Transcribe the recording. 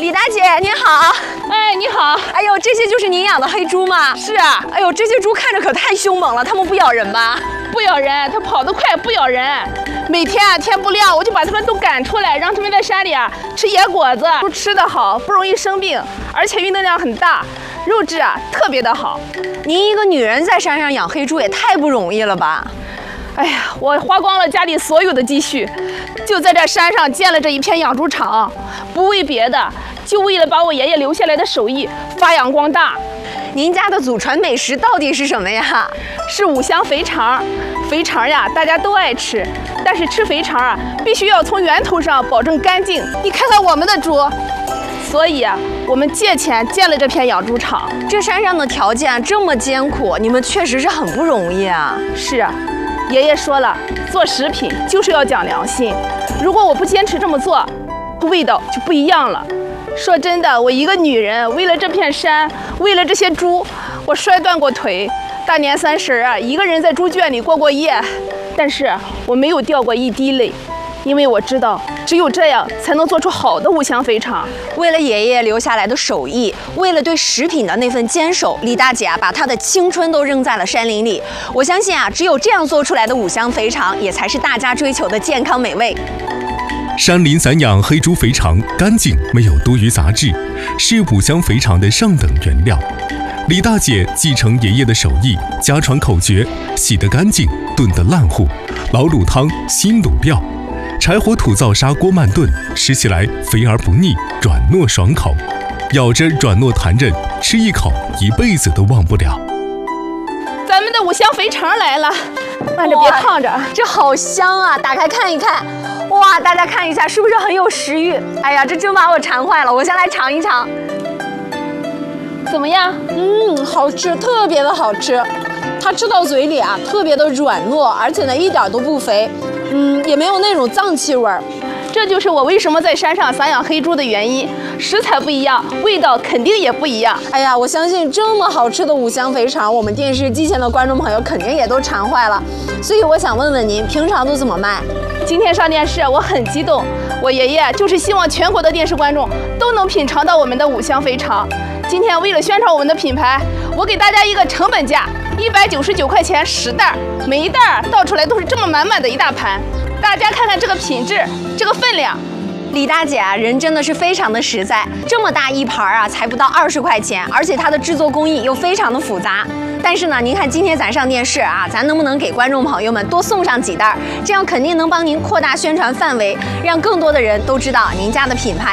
李大姐您好。 哎，你好。 哎呦，这些就是您养的黑猪吗？ 是啊。 哎呦，这些猪看着可太凶猛了，它们不咬人吧？ 不咬人，它跑得快，不咬人。每天天不亮我就把它们都赶出来，让它们在山里吃野果子，猪吃得好，不容易生病，而且运动量很大，肉质特别的好。 您一个女人在山上养黑猪也太不容易了吧？ 哎呀，我花光了家里所有的积蓄，就在这山上建了这一片养猪场，不为别的，就为了把我爷爷留下来的手艺发扬光大。 您家的祖传美食到底是什么呀？ 是五香肥肠。肥肠大家都爱吃，但是吃肥肠必须要从源头上保证干净。你看看我们的猪，所以我们借钱建了这片养猪场。 这山上的条件这么艰苦，你们确实是很不容易啊。 是啊，爷爷说了，做食品就是要讲良心。如果我不坚持这么做，味道就不一样了。说真的，我一个女人为了这片山，为了这些猪，我摔断过腿。大年30一个人在猪圈里过过夜，但是我没有掉过一滴泪，因为我知道只有这样才能做出好的五香肥肠。 为了爷爷留下来的手艺，为了对食品的那份坚守，李大姐把她的青春都扔在了山林里。我相信只有这样做出来的五香肥肠，也才是大家追求的健康美味。 山林散养黑猪肥肠，干净没有多余杂质，是五香肥肠的上等原料。李大姐继承爷爷的手艺，家传口诀：洗得干净，炖得烂糊，老卤汤，新卤料，柴火土灶砂锅慢炖，吃起来肥而不腻，软糯爽口，咬着软糯弹韧，吃一口一辈子都忘不了。 咱们的五香肥肠来了，慢着别烫着， 这好香啊！打开看一看，哇，大家看一下，是不是很有食欲？哎呀，这真把我馋坏了，我先来尝一尝。 怎么样？ 好吃，特别的好吃。它吃到嘴里特别的软糯，而且呢一点都不肥，也没有那种脏气味儿。 这就是我为什么在山上散养黑猪的原因。食材不一样，味道肯定也不一样。 哎呀，我相信这么好吃的五香肥肠，我们电视机前的观众朋友肯定也都馋坏了。所以我想问问您，平常都怎么卖？ 今天上电视，我很激动。我爷爷就是希望全国的电视观众都能品尝到我们的五香肥肠。今天为了宣传我们的品牌，我给大家一个成本价，199块钱10袋，每一袋倒出来都是这么满满的一大盘。大家看看这个品质，这个分量。 李大姐人真的是非常的实在，这么大一盘才不到20块钱，而且它的制作工艺又非常的复杂。但是呢，您看今天咱上电视咱能不能给观众朋友们多送上几袋？这样肯定能帮您扩大宣传范围，让更多的人都知道您家的品牌。